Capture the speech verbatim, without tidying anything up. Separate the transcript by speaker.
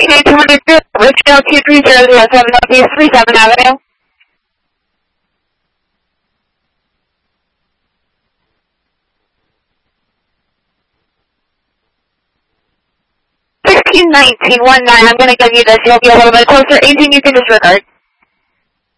Speaker 1: eight two one two, Richdale two three zero zero seven Northeast three seventh Avenue. sixteen nineteen one nine, I'm going to give you this. You'll be a little bit closer. eighteen, you can disregard.